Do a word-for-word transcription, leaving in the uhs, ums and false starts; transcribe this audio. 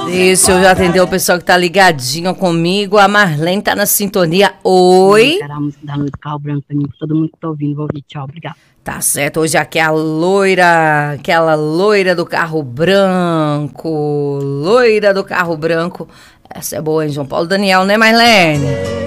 Isso, eu já atendi o pessoal que tá ligadinho comigo. A Marlene tá na sintonia. Oi. Quero a música da Noite do Carro Branco pra mim, pra todo mundo que tá ouvindo. Vou ouvir. Tchau, obrigado. Tá certo, hoje aqui é a loira, aquela loira do carro branco, loira do carro branco. Essa é boa, hein, João Paulo Daniel, né, Marlene?